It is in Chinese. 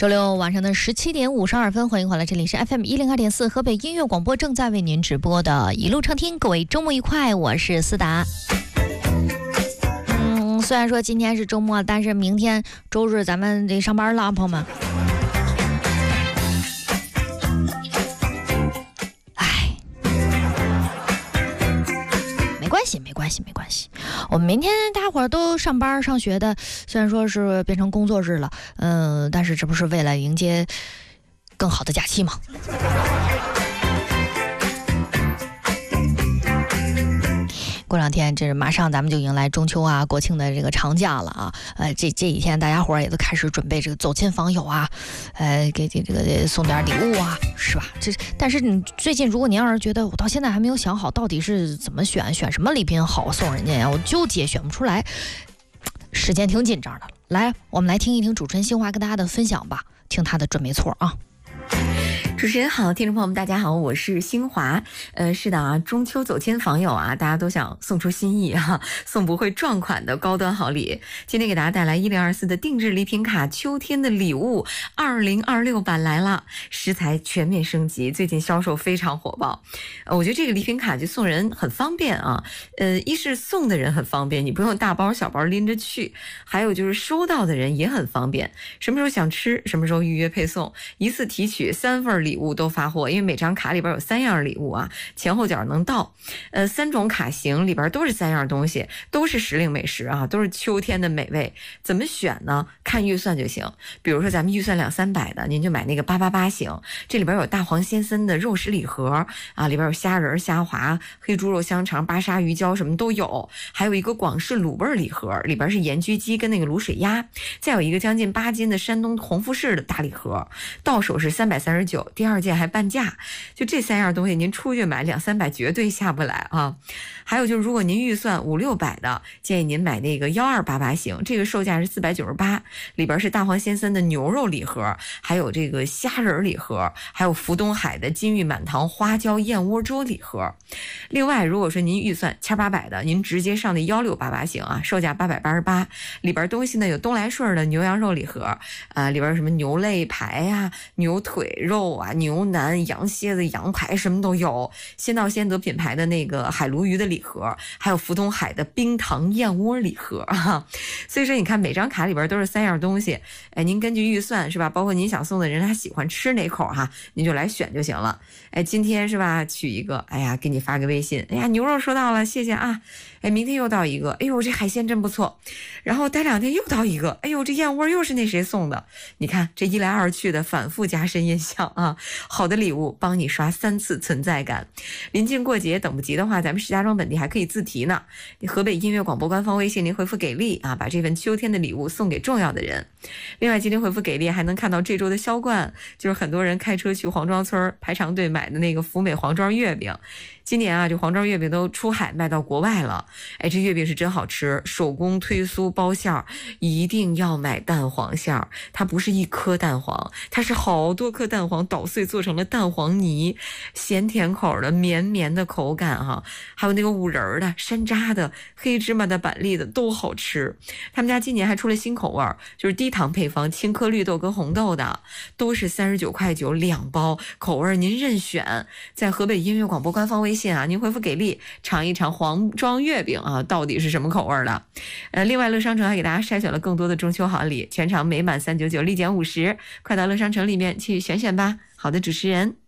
周六晚上的17点52分，欢迎回来，这里是 FM 102.4河北音乐广播，正在为您直播的一路畅听。各位周末愉快，我是思达。虽然说今天是周末，但是明天周日咱们得上班了，朋友们。没关系，我们明天大伙儿都上班上学的，虽然说是变成工作日了，但是这不是为了迎接更好的假期吗？过两天这马上咱们就迎来中秋啊、国庆的这个长假了啊，这几天大家伙儿也都开始准备这个走亲访友啊，给这个送点礼物啊，是吧？但是你最近如果您要是觉得我到现在还没有想好到底是怎么选什么礼品好送人家呀，我纠结选不出来，时间挺紧张的。来，我们来听一听主持人新华跟大家的分享吧，听他的准没错啊。 主持人好，听众朋友们大家好，我是新华。是的啊，中秋走亲访友啊，大家都想送出心意啊，送不会撞款的高端好礼。今天给大家带来1024的定制礼品卡，秋天的礼物2026版来了，食材全面升级，最近销售非常火爆。我觉得这个礼品卡就送人很方便啊。一是送的人很方便，你不用大包小包拎着去；还有就是收到的人也很方便，什么时候想吃，什么时候预约配送，一次提取3份礼物都发货，因为每张卡里边有3样礼物啊，前后脚能到。3种卡型里边都是3样东西，都是时令美食啊，都是秋天的美味。怎么选呢？看预算就行。比如说咱们预算200-300的，您就买那个888型，这里边有大黄先生的肉食礼盒啊，里边有虾仁、虾滑、黑猪肉香肠、巴沙鱼胶什么都有，还有一个广式卤味礼盒，里边是盐焗鸡跟那个卤水鸭，再有一个将近8斤的山东红富士的大礼盒，到手是339，第2件还半价。就这3样东西您出去买200-300绝对下不来啊。还有就是如果您预算500-600的，建议您买那个1288型，这个售价是498，里边是大黄先生的牛肉礼盒，还有这个虾仁礼盒，还有福东海的金玉满堂花椒燕窝粥礼盒。另外如果说您预算1800的，您直接上那1688型啊，售价888，里边东西呢有东来顺的牛羊肉礼盒里边什么牛肋排啊、牛腿肉啊、牛腩、羊蝎子、羊排什么都有，先到先得品牌的那个海鲈鱼的礼盒，还有福东海的冰糖燕窝礼盒啊。所以说你看每张卡里边都是3样东西，您根据预算是吧，包括您想送的人他喜欢吃哪口哈，您就来选就行了。今天是吧取一个，给你发个微信，牛肉收到了，谢谢啊。明天又到一个，这海鲜真不错，然后待2天又到一个，这燕窝又是那谁送的，你看这一来二去的反复加深印象啊。好的礼物帮你刷3次存在感。临近过节等不及的话，咱们石家庄本地还可以自提呢，河北音乐广播官方微信您回复给力啊，把这份秋天的礼物送给重要的人。另外今天回复给力还能看到这周的销冠，就是很多人开车去黄庄村排长队买的那个福美黄庄月饼。今年啊，这黄庄月饼都出海卖到国外了，这月饼是真好吃，手工推酥包馅儿，一定要买蛋黄馅儿，它不是一颗蛋黄，它是好多颗蛋黄捣碎做成了蛋黄泥，咸甜口的绵绵的口感哈，还有那个五仁的、山楂的、黑芝麻的、板栗的都好吃。他们家今年还出了新口味，就是低糖配方，青稞绿豆跟红豆的，都是39.9块2包，口味您任选。在河北音乐广播官方微信啊，您回复给力尝一尝黄庄月饼啊，到底是什么口味的。另外乐商城还给大家筛选了更多的中秋好礼，全场每满399立减50，快到乐商城里面去选选吧。好的，主持人。